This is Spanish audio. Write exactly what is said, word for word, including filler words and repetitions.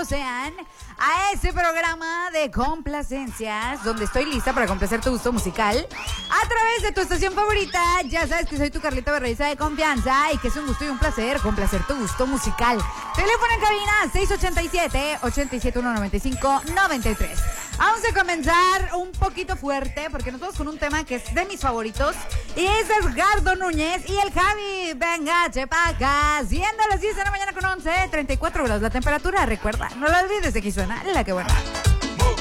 bienvenidos sean a este programa de complacencias, donde estoy lista para complacer tu gusto musical a través de tu estación favorita. Ya sabes que soy tu Carlita Berraiza de confianza y que es un gusto y un placer complacer tu gusto musical. Teléfono en cabina seis ocho siete, ocho siete uno, nueve cinco, nueve tres. Vamos a comenzar un poquito fuerte porque nos vamos con un tema que es de mis favoritos y es Edgardo Núñez y el Javi. Venga, chepaca, siendo las diez de la mañana con once, treinta y cuatro grados la temperatura. Recuerda, no lo olvides, de aquí suena La Que Buena.